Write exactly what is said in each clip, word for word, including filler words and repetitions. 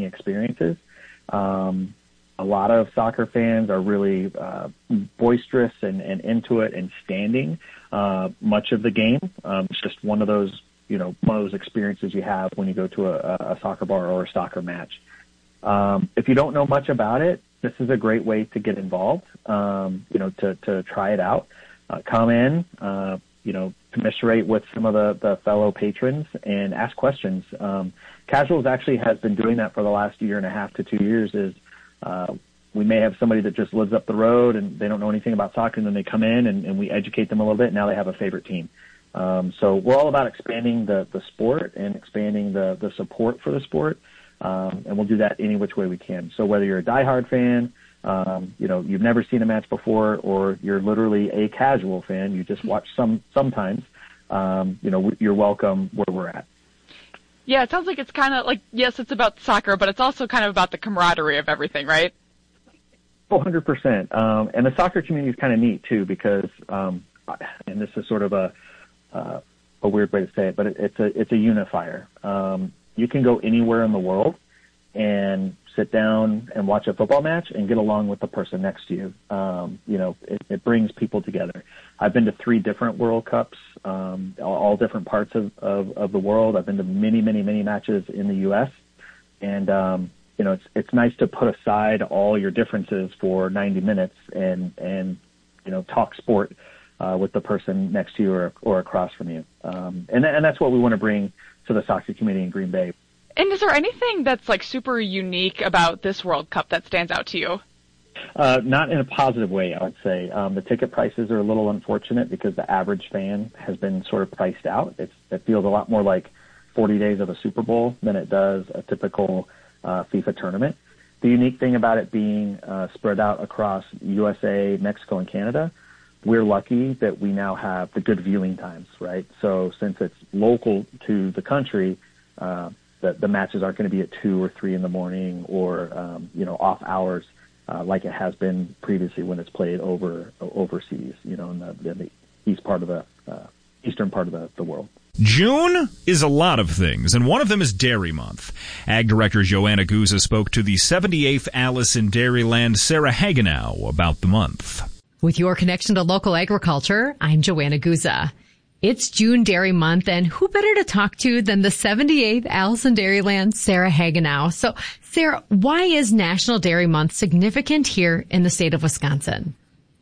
experiences. Um, a lot of soccer fans are really uh, boisterous and, and into it and standing uh, much of the game. Um, it's just one of those, you know, one of those experiences you have when you go to a, a soccer bar or a soccer match. Um, if you don't know much about it, this is a great way to get involved, um, you know, to, to try it out. Uh, come in, uh, you know, commiserate with some of the, the fellow patrons and ask questions. Um, Casuals actually has been doing that for the last year and a half to two years is uh, we may have somebody that just lives up the road and they don't know anything about soccer, and then they come in and, and we educate them a little bit, and now they have a favorite team. Um, so we're all about expanding the, the sport and expanding the, the support for the sport, um, and we'll do that any which way we can. So whether you're a diehard fan, um, you know, you've never seen a match before, or you're literally a casual fan, you just watch some sometimes, um, you know, you're welcome where we're at. Yeah, it sounds like it's kind of like, yes, it's about soccer, but it's also kind of about the camaraderie of everything, right? Oh, one hundred percent. Um, and the soccer community is kind of neat, too, because, um, and this is sort of a uh, a weird way to say it, but it, it's a it's a unifier. Um, you can go anywhere in the world and sit down and watch a football match and get along with the person next to you. Um, you know, it, it brings people together. I've been to three different World Cups, um, all, all different parts of, of, of the world. I've been to many, many, many matches in the U S And, um, you know, it's, it's nice to put aside all your differences for ninety minutes and, and, you know, talk sport, uh, with the person next to you or, or across from you. Um, and, and that's what we want to bring to the soccer community in Green Bay. And is there anything that's like super unique about this World Cup that stands out to you? Uh, not in a positive way, I would say. Um, the ticket prices are a little unfortunate because the average fan has been sort of priced out. It's, it feels a lot more like forty days of a Super Bowl than it does a typical uh, FIFA tournament. The unique thing about it being uh, spread out across U S A, Mexico, and Canada, we're lucky that we now have the good viewing times, right? So since it's local to the country, uh, the, the matches aren't going to be at two or three in the morning or, um, you know, off hours uh, like it has been previously when it's played over overseas, you know, in the, in the east part of the uh, eastern part of the, the world. June is a lot of things, and one of them is Dairy Month. Ag Director Joanna Guza spoke to the seventy-eighth Alice in Dairyland, Sarah Hagenow, about the month. With your connection to local agriculture, I'm Joanna Guza. It's June Dairy Month, and who better to talk to than the seventy-eighth Alice in Dairyland, Sarah Hagenow. So, Sarah, why is National Dairy Month significant here in the state of Wisconsin?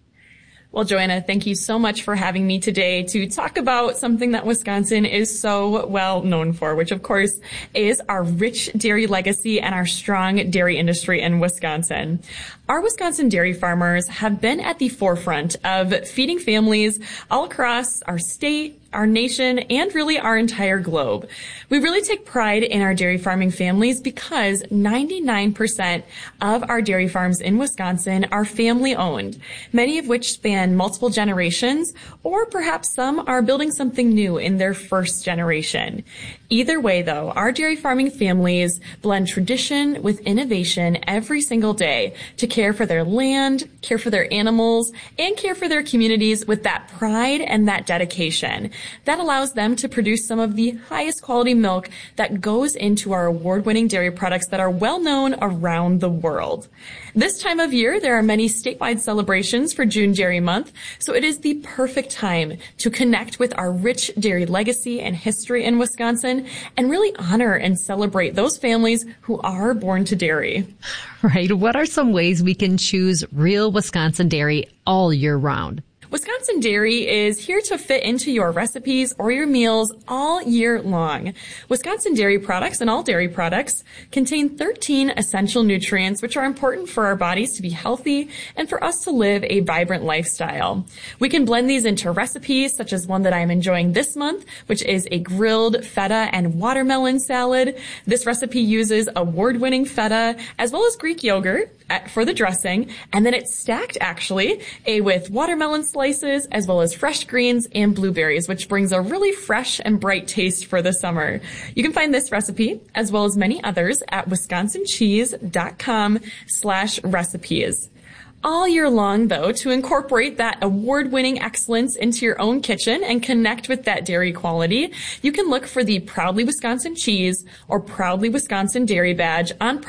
Well, Joanna, thank you so much for having me today to talk about something that Wisconsin is so well known for, which of course is our rich dairy legacy and our strong dairy industry in Wisconsin. Our Wisconsin dairy farmers have been at the forefront of feeding families all across our state, our nation, and really our entire globe. We really take pride in our dairy farming families because ninety-nine percent of our dairy farms in Wisconsin are family owned, many of which span multiple generations, or perhaps some are building something new in their first generation. Either way, though, our dairy farming families blend tradition with innovation every single day to care for their land, care for their animals, and care for their communities with that pride and that dedication. That allows them to produce some of the highest quality milk that goes into our award-winning dairy products that are well known around the world. This time of year, there are many statewide celebrations for June Dairy Month, so it is the perfect time to connect with our rich dairy legacy and history in Wisconsin and really honor and celebrate those families who are born to dairy. Right. What are some ways we can choose real Wisconsin dairy all year round? Wisconsin Dairy is here to fit into your recipes or your meals all year long. Wisconsin Dairy products and all dairy products contain thirteen essential nutrients which are important for our bodies to be healthy and for us to live a vibrant lifestyle. We can blend these into recipes such as one that I'm enjoying this month, which is a grilled feta and watermelon salad. This recipe uses award-winning feta as well as Greek yogurt for the dressing, and then it's stacked actually a, with watermelon slices as well as fresh greens and blueberries, which brings a really fresh and bright taste for the summer. You can find this recipe as well as many others at wisconsincheese.com slash recipes. All year long, though, to incorporate that award-winning excellence into your own kitchen and connect with that dairy quality, you can look for the Proudly Wisconsin Cheese or Proudly Wisconsin Dairy Badge on